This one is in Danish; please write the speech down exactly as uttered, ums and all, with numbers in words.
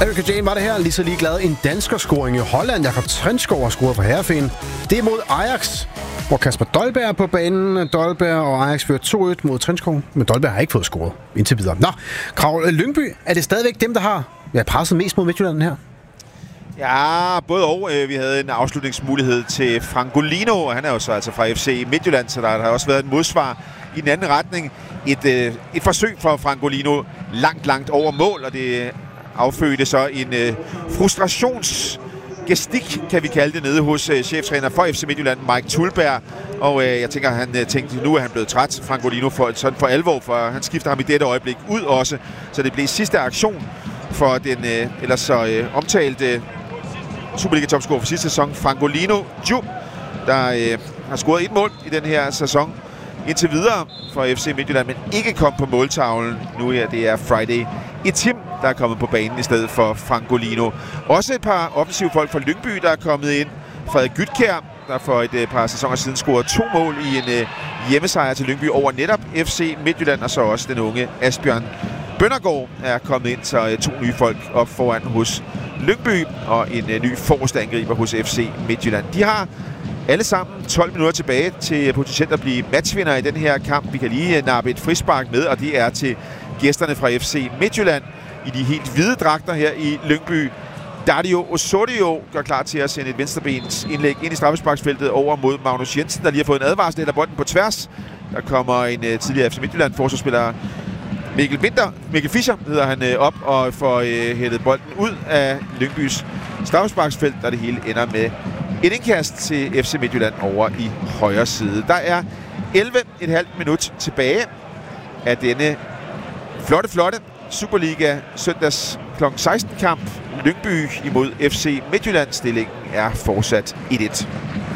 Erika Jane var det her, lige så ligeglad. En danskerscoring i Holland. Jakob Trenskov har scoret for Herrefeen. Det er mod Ajax, hvor Kasper Dolberg er på banen. Dolberg og Ajax fører to et mod Trenskov, men Dolberg har ikke fået scoret indtil videre. Nå, Krav Lyngby, er det stadigvæk dem, der har ja, presset mest mod Midtjylland her? Ja, både og. Vi havde en afslutningsmulighed til Frangolino, og han er jo så altså fra F C Midtjylland, så der har også været et modsvar i den anden retning. Et, et forsøg for Frangolino langt, langt over mål, og det affødte så en uh, frustrationsgestik, kan vi kalde det, nede hos uh, cheftræner for F C Midtjylland, Mike Tulberg. Og uh, jeg tænker, han uh, tænkte, nu er han blevet træt, Frangolino, for, sådan for alvor, for han skifter ham i dette øjeblik ud også. Så det blev sidste aktion for den uh, ellers så uh, omtalte uh, Superliga-topscorer for sidste sæson, Frangolino Djum, der uh, har scoret et mål i den her sæson indtil videre for F C Midtjylland, men ikke kom på måltavlen. Nu her, det er Friday Etim, der er kommet på banen i stedet for Frangolino. Også et par offensive folk fra Lyngby, der er kommet ind. Frederik Gytkjær, der for et par sæsoner siden scorede to mål i en uh, hjemmesejr til Lyngby over netop F C Midtjylland, og så også den unge Asbjørn Bøndergaard er kommet ind, så uh, to nye folk op foran hos Lyngby, og en uh, ny forreste angriber hos F C Midtjylland. De har alle sammen tolv minutter tilbage til potentielt at blive matchvinder i den her kamp. Vi kan lige uh, nappe et frispark med, og det er til gæsterne fra F C Midtjylland i de helt hvide dragter her i Lyngby. Dario Osorio gør klar til at sende et venstrebens indlæg ind i straffesparksfeltet over mod Magnus Jensen, der lige har fået en advarsel, eller bolden på tværs. Der kommer en uh, tidligere F C Midtjylland forsvarsspiller, Mikkel Winter, Mikkel Fischer hedder han, uh, op og får uh, hættet bolden ud af Lyngbys straffesparksfelt, der det hele ender med et indkast til F C Midtjylland over i højre side. Der er elleve komma fem minut tilbage af denne flotte, flotte Superliga søndags klokken seksten kamp. Lyngby imod F C Midtjylland. Stillingen er fortsat et et.